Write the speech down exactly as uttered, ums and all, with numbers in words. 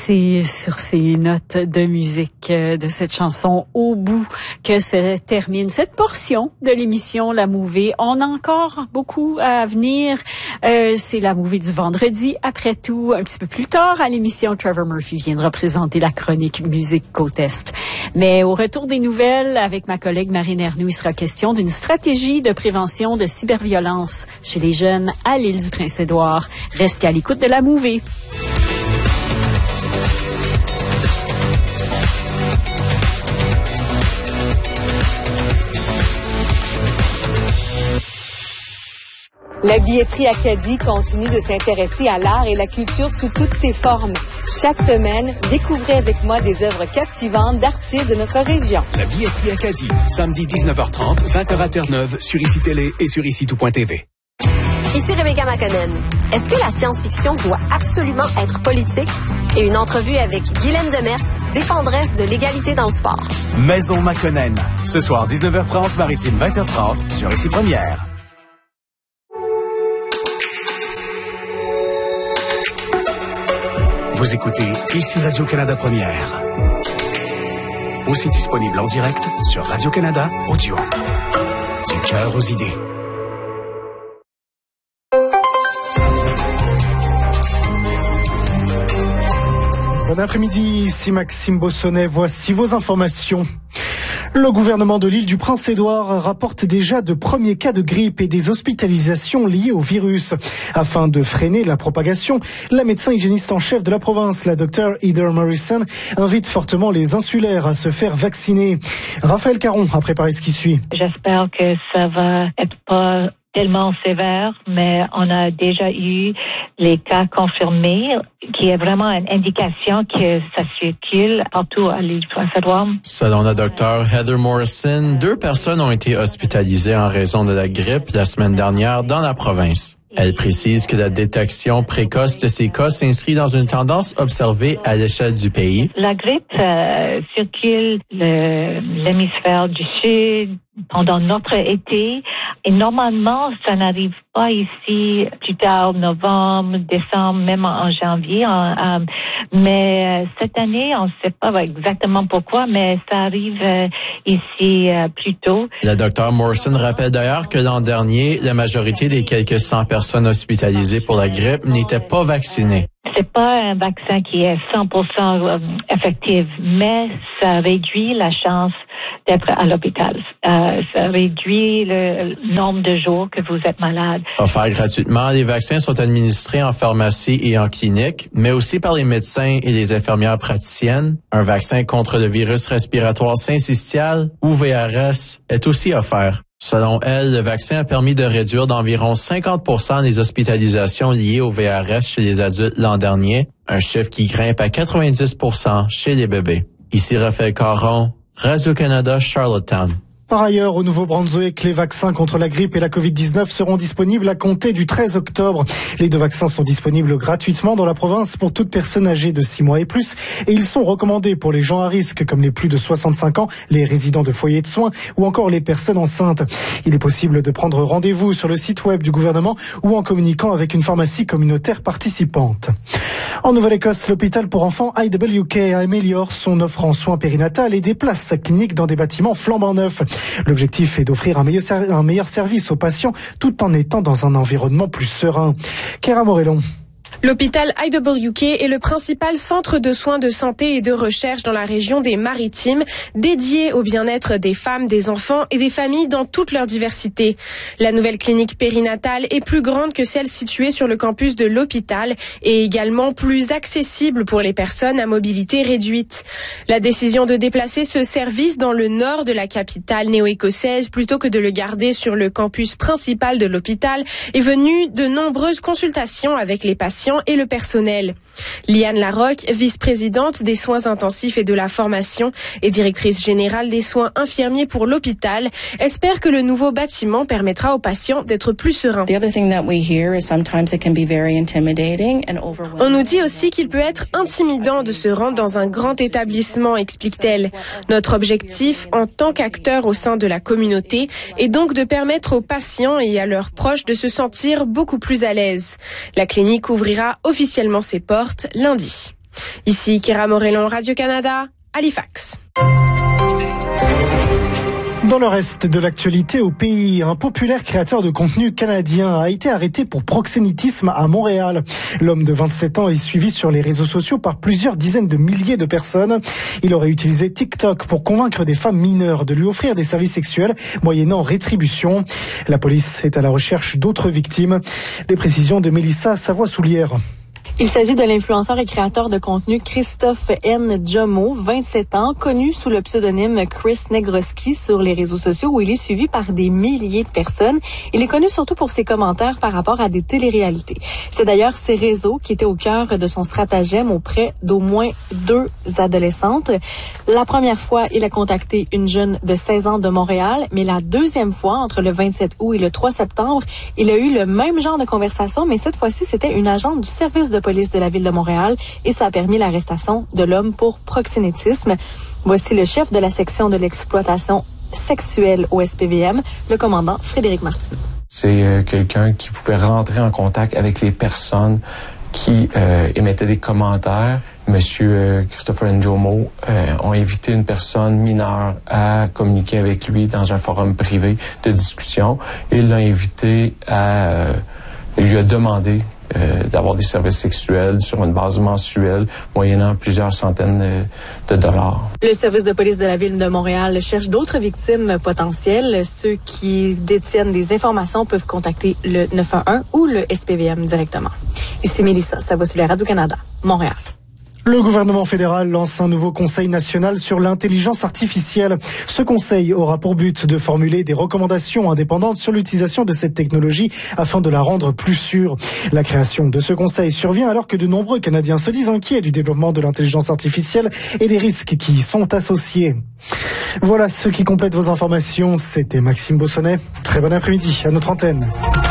C'est sur ces notes de musique de cette chanson Au bout que se termine cette portion de l'émission La Mouvée. On a encore beaucoup à venir. Euh, c'est La Mouvée du vendredi. Après tout, un petit peu plus tard à l'émission, Trevor Murphy viendra présenter la chronique Musique Côte Est. Mais au retour des nouvelles, avec ma collègue Marine Ernoux, il sera question d'une stratégie de prévention de cyberviolence chez les jeunes à l'île du Prince-Édouard. Restez à l'écoute de La Mouvée. La billetterie Acadie continue de s'intéresser à l'art et la culture sous toutes ses formes. Chaque semaine, découvrez avec moi des œuvres captivantes d'artistes de notre région. La billetterie Acadie, samedi dix-neuf heures trente, vingt heures à Terre-Neuve, sur Ici Télé et sur ici tout point t v. Ici Rebecca McConnell. Est-ce que la science-fiction doit absolument être politique? Et une entrevue avec Guylaine Demers, défendresse de l'égalité dans le sport. Maison McConnell. Ce soir, dix-neuf heures trente, Maritime, vingt heures trente, sur Ici Première. Vous écoutez Ici Radio-Canada Première. Aussi disponible en direct sur Radio-Canada Audio. Du cœur aux idées. Bon après-midi, ici Maxime Bossonnet. Voici vos informations. Le gouvernement de l'île du Prince-Édouard rapporte déjà de premiers cas de grippe et des hospitalisations liées au virus. Afin de freiner la propagation, la médecin hygiéniste en chef de la province, la docteure Heather Morrison, invite fortement les insulaires à se faire vacciner. Raphaël Caron a préparé ce qui suit. J'espère que ça va être pas tellement sévère, mais on a déjà eu les cas confirmés, qui est vraiment une indication que ça circule partout à l'île du Prince-Édouard. Selon la docteure Heather Morrison, deux personnes ont été hospitalisées en raison de la grippe la semaine dernière dans la province. Elle précise que la détection précoce de ces cas s'inscrit dans une tendance observée à l'échelle du pays. La grippe euh, circule le, l'hémisphère du Sud pendant notre été et normalement, ça n'arrive pas ici plus tard, novembre, décembre, même en janvier. En, euh, mais euh, cette année, on ne sait pas exactement pourquoi, mais ça arrive euh, ici euh, plus tôt. La docteure Morrison rappelle d'ailleurs que l'an dernier, la majorité des quelques cent personnes hospitalisées pour la grippe n'étaient pas vaccinées. C'est pas un vaccin qui est cent pour cent effectif, mais ça réduit la chance d'être à l'hôpital. Euh, ça réduit le nombre de jours que vous êtes malade. Offerts gratuitement, les vaccins sont administrés en pharmacie et en clinique, mais aussi par les médecins et les infirmières praticiennes. Un vaccin contre le virus respiratoire syncytial, ou V R S, est aussi offert. Selon elle, le vaccin a permis de réduire d'environ cinquante pour cent les hospitalisations liées au V R S chez les adultes l'an dernier, un chiffre qui grimpe à quatre-vingt-dix pour cent chez les bébés. Ici Raphaël Caron, Radio-Canada, Charlottetown. Par ailleurs, au Nouveau-Brunswick, les vaccins contre la grippe et la covid dix-neuf seront disponibles à compter du treize octobre. Les deux vaccins sont disponibles gratuitement dans la province pour toute personne âgée de six mois et plus et ils sont recommandés pour les gens à risque comme les plus de soixante-cinq ans, les résidents de foyers de soins ou encore les personnes enceintes. Il est possible de prendre rendez-vous sur le site web du gouvernement ou en communiquant avec une pharmacie communautaire participante. En Nouvelle-Écosse, l'hôpital pour enfants I W K améliore son offre en soins périnatales et déplace sa clinique dans des bâtiments flambant neufs. L'objectif est d'offrir un meilleur, un meilleur service aux patients tout en étant dans un environnement plus serein. Kéra Morellon. L'hôpital I W K est le principal centre de soins de santé et de recherche dans la région des Maritimes, dédié au bien-être des femmes, des enfants et des familles dans toute leur diversité. La nouvelle clinique périnatale est plus grande que celle située sur le campus de l'hôpital et également plus accessible pour les personnes à mobilité réduite. La décision de déplacer ce service dans le nord de la capitale néo-écossaise plutôt que de le garder sur le campus principal de l'hôpital est venue de nombreuses consultations avec les patients et le personnel. Liane Larocque, vice-présidente des soins intensifs et de la formation et directrice générale des soins infirmiers pour l'hôpital, espère que le nouveau bâtiment permettra aux patients d'être plus sereins. On nous dit aussi qu'il peut être intimidant de se rendre dans un grand établissement, explique-t-elle. Notre objectif, en tant qu'acteur au sein de la communauté, est donc de permettre aux patients et à leurs proches de se sentir beaucoup plus à l'aise. La clinique ouvrira officiellement ses portes lundi. Ici Kira Morellon, Radio-Canada, Halifax. Dans le reste de l'actualité au pays, un populaire créateur de contenu canadien a été arrêté pour proxénétisme à Montréal. L'homme de vingt-sept ans est suivi sur les réseaux sociaux par plusieurs dizaines de milliers de personnes. Il aurait utilisé TikTok pour convaincre des femmes mineures de lui offrir des services sexuels moyennant rétribution. La police est à la recherche d'autres victimes. Les précisions de Mélissa Savoie-Soulière. Il s'agit de l'influenceur et créateur de contenu Christophe N. Jomo, vingt-sept ans, connu sous le pseudonyme Chris Negroski sur les réseaux sociaux où il est suivi par des milliers de personnes. Il est connu surtout pour ses commentaires par rapport à des téléréalités. C'est d'ailleurs ces réseaux qui étaient au cœur de son stratagème auprès d'au moins deux adolescentes. La première fois, il a contacté une jeune de seize ans de Montréal, mais la deuxième fois, entre le vingt-sept août et le trois septembre, il a eu le même genre de conversation, mais cette fois-ci, c'était une agente du service de police de la ville de Montréal et ça a permis l'arrestation de l'homme pour proxénétisme. Voici le chef de la section de l'exploitation sexuelle au S P V M, le commandant Frédéric Martineau. C'est euh, quelqu'un qui pouvait rentrer en contact avec les personnes qui euh, émettaient des commentaires. Monsieur euh, Christopher Njomo euh, ont invité une personne mineure à communiquer avec lui dans un forum privé de discussion. Il l'a invité à... Euh, il lui a demandé Euh, d'avoir des services sexuels sur une base mensuelle, moyennant plusieurs centaines de, de dollars. Le service de police de la ville de Montréal cherche d'autres victimes potentielles. Ceux qui détiennent des informations peuvent contacter le neuf un un ou le S P V M directement. Ici Mélissa, ça va sur la Radio-Canada, Montréal. Le gouvernement fédéral lance un nouveau conseil national sur l'intelligence artificielle. Ce conseil aura pour but de formuler des recommandations indépendantes sur l'utilisation de cette technologie afin de la rendre plus sûre. La création de ce conseil survient alors que de nombreux Canadiens se disent inquiets du développement de l'intelligence artificielle et des risques qui y sont associés. Voilà ce qui complète vos informations. C'était Maxime Bossonnet. Très bon après-midi à notre antenne.